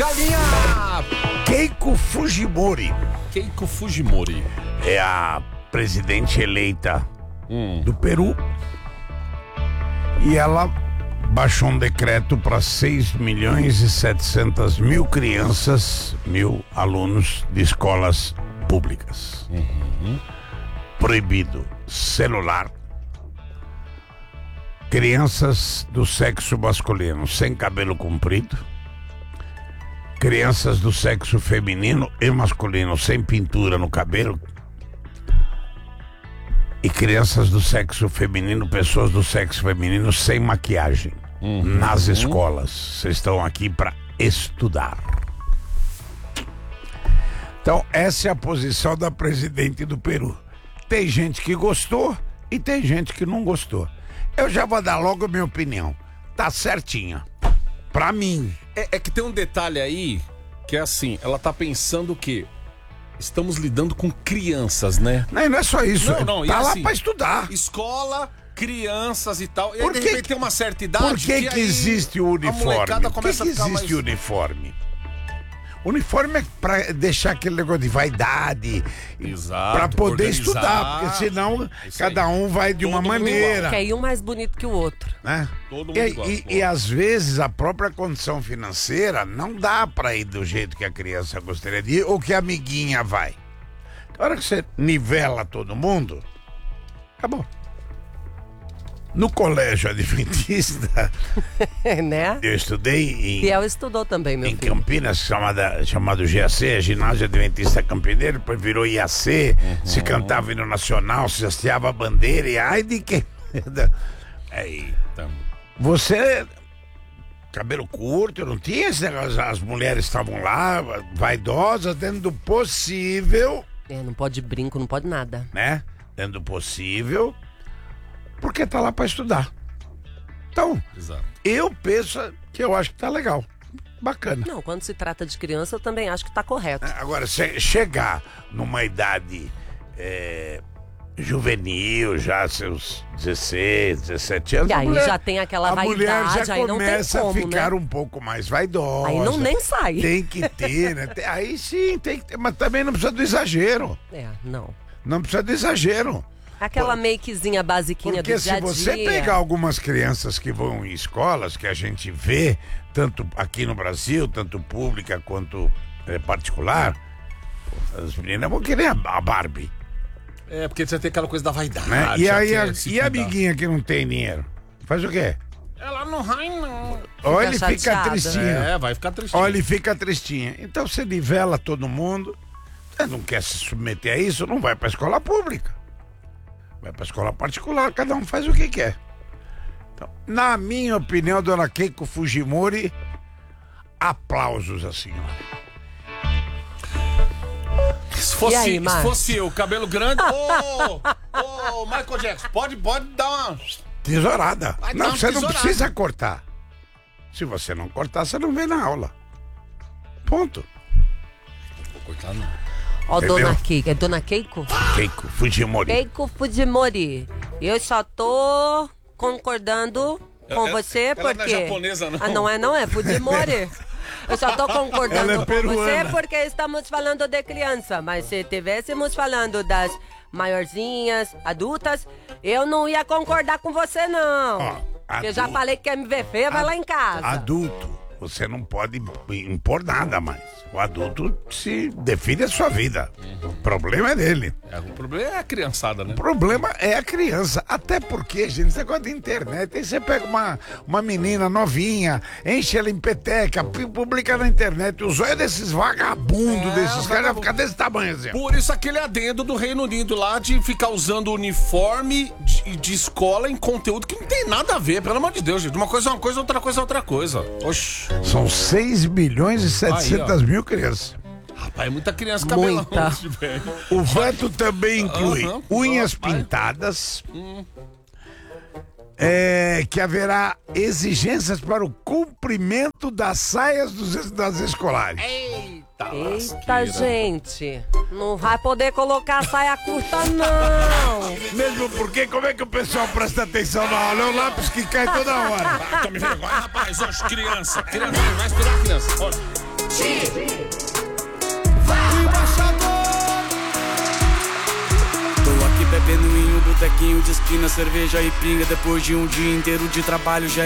Galinha! Keiko Fujimori Keiko Fujimori. é a presidente eleita do Peru. E ela baixou um decreto para 6.700.000 crianças, alunos de escolas públicas. Proibido celular. Crianças do sexo masculino sem cabelo comprido. Crianças do sexo feminino e masculino sem pintura no cabelo. E crianças do sexo feminino, pessoas do sexo feminino sem maquiagem. Nas escolas. Vocês estão aqui para estudar. Então, essa é a posição da presidente do Peru. Tem gente que gostou e tem gente que não gostou. Eu já vou dar logo a minha opinião. Tá certinha. Pra mim. É que tem um detalhe aí, que é assim, ela tá pensando que estamos lidando com crianças, né? Não é só isso. Não, tá e lá assim, pra estudar. Escola, crianças e tal. E aí, Por de que repente tem uma certa idade. Por que aí existe o a uniforme? molecada Por que começa a ficar existe mais... o uniforme? Uniforme é pra deixar aquele negócio de vaidade. Exato, Pra poder organizar. estudar. Porque senão Isso cada um vai de Todo uma mundo maneira. Quer ir um mais bonito que o outro. Né? Todo mundo igual. E às vezes a própria condição financeira não dá pra ir do jeito que a criança gostaria de ir ou que a amiguinha vai. Na hora que você nivela todo mundo, acabou. No colégio adventista, Né? eu estudei Biel estudou também, meu em filho. Campinas, chamado GAC, Ginásio Adventista Campineiro, depois virou IAC, se cantava hino nacional, se hasteava a bandeira e ai de que... Eita. Você, cabelo curto, não tinha esse negócio, as mulheres estavam lá, vaidosas, dentro do possível, Não pode brinco, não pode nada. né? Dentro do possível, porque tá lá pra estudar. Então, Exato. eu penso que eu acho que tá legal, bacana. Não, quando se trata de criança, eu também acho que tá correto. Agora, chegar numa idade juvenil, já seus 16, 17 anos... E aí a mulher- já tem aquela a mulher vaidade, já aí não tem começa como, a ficar né? um pouco mais vaidosa. Aí não nem sai. Tem que ter, né? Aí sim, tem que ter, mas também não precisa do exagero. Não. Não precisa do exagero. Aquela makezinha basiquinha Porque do dia a se dia. você pegar algumas crianças que vão em escolas, que a gente vê, tanto aqui no Brasil, tanto pública quanto particular, as meninas vão querer a Barbie, É, porque você tem aquela coisa da vaidade. né? E já aí, quer se a cuidar. amiguinha que não tem dinheiro? Faz o quê? Ela não vai, não. Olha, ele fica chateada. tristinha. É, vai ficar tristinho. Olha, ele fica tristinha. Então você nivela todo mundo. Você não quer se submeter a isso, não vai pra escola pública. Vai pra escola particular, cada um faz o que quer. Então, na minha opinião, dona Keiko Fujimori, aplausos assim, ó. Se fosse, E aí, se Márcio? fosse eu, cabelo grande. Ô, Michael Jackson, pode dar uma. Tesourada. Vai dar Não, uma você não tesourada. precisa cortar. Se você não cortar, você não vem na aula. Ponto. Vou cortar, não. Ó, Entendeu? Dona Keiko. É Dona Keiko? Keiko Fujimori. Keiko Fujimori. Eu só tô concordando com você ela não é porque... japonesa, não. Ah, não é Fujimori. Eu só tô concordando Ela é com peruana. você porque estamos falando de criança. Mas se estivéssemos falando das maiorzinhas, adultas, eu não ia concordar com você, não. Ó, Eu já falei que quer me ver feia, vai lá em casa. Adulto, você não pode impor nada mais. O adulto se define a sua vida. O problema é dele. O problema é a criançada, né? O problema é a criança. Até porque, gente, esse negócio de internet. Aí você pega uma menina novinha, enche ela em peteca, publica na internet. Os olhos desses vagabundos, desses caras, vai ficar desse tamanho assim. Por isso aquele adendo do Reino Unido lá de ficar usando uniforme de escola em conteúdo que não tem nada a ver, pelo amor de Deus, gente. Uma coisa é uma coisa, outra coisa é outra coisa. Oxi. São 6.700.000 crianças. Rapaz, é muita criança cabelão. Muita. velho. O veto também inclui Aham. unhas Rapaz. pintadas. Que haverá exigências para o cumprimento das saias das escolares. Eita, Eita, lasqueira. gente. Não vai poder colocar saia curta, não. Mesmo porque, como é que o pessoal presta atenção na aula? É o lápis que cai toda hora. Tome vergonha, rapaz. Oxe, criança. Criança, vai estudar criança. Oxe. bebendo em um botequinho de esquina, cerveja e pinga. Depois de um dia inteiro de trabalho já